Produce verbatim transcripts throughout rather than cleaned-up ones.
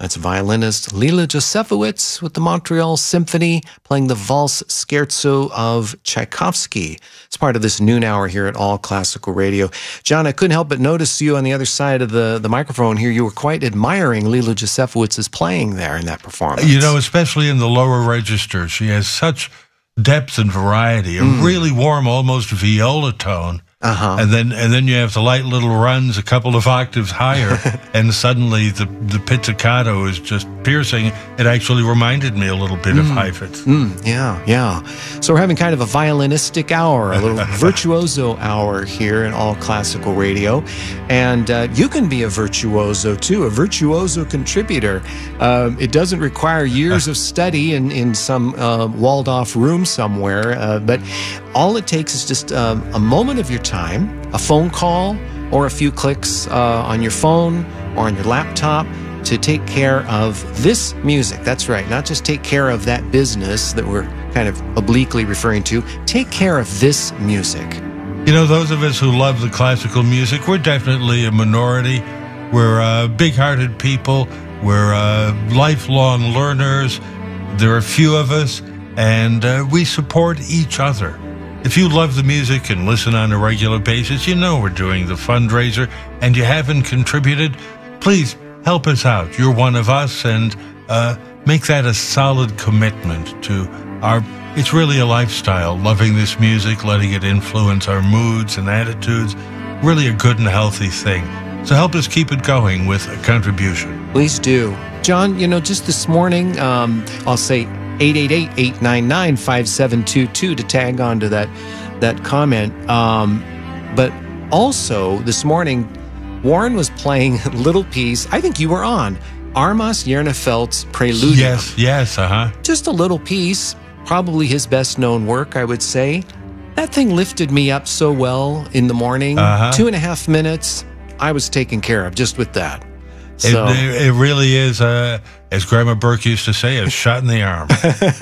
That's violinist Lila Josefowicz with the Montreal Symphony playing the Valse Scherzo of Tchaikovsky. It's part of this noon hour here at All Classical Radio. John, I couldn't help but notice you on the other side of the, the microphone here. You were quite admiring Lila Josefowicz's playing there in that performance. You know, especially in the lower register. She has such depth and variety, a mm. really warm, almost viola tone. Uh-huh. And then and then you have the light little runs a couple of octaves higher, and suddenly the, the pizzicato is just piercing. It actually reminded me a little bit mm. of Heifetz. Mm, yeah, yeah. So we're having kind of a violinistic hour, a little virtuoso hour here in All Classical Radio. And uh, you can be a virtuoso, too, a virtuoso contributor. Um, it doesn't require years of study in, in some uh, walled-off room somewhere, uh, but all it takes is just um, a moment of your time, a phone call, or a few clicks uh, on your phone or on your laptop to take care of this music. That's right, not just take care of that business that we're kind of obliquely referring to. Take care of this music. You know, those of us who love the classical music, we're definitely a minority. We're uh, big-hearted people. We're uh, lifelong learners. There are few of us, and uh, we support each other. If you love the music and listen on a regular basis, you know we're doing the fundraiser, and you haven't contributed, please help us out. You're one of us, and uh, make that a solid commitment to our... It's really a lifestyle, loving this music, letting it influence our moods and attitudes. Really a good and healthy thing. So help us keep it going with a contribution. Please do. John, you know, just this morning, um, I'll say eight eight eight, eight nine nine, five seven two two to tag on to that, that comment. Um, but also, this morning, Warren was playing a little piece. I think you were on. Armas Jernefeld's Preludium. Yes, yes, uh-huh. Just a little piece. Probably his best-known work, I would say. That thing lifted me up so well in the morning. Uh-huh. Two and a half minutes, I was taken care of just with that. So. It, it really is, uh, as Grandma Burke used to say, a shot in the arm.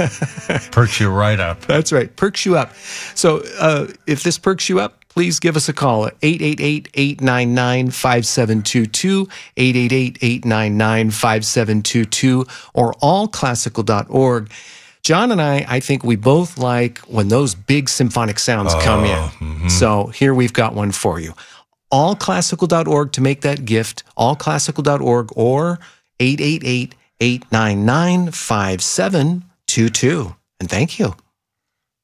Perks you right up. That's right, perks you up. So uh, if this perks you up, please give us a call at eight eight eight, eight nine nine, five seven two two, eight eight eight, eight nine nine, five seven two two, or all classical dot org. John and I, I think we both like when those big symphonic sounds oh, come in. Mm-hmm. So here we've got one for you. all classical dot org to make that gift, all classical dot org, or eight eight eight, eight nine nine, five seven two two. And thank you.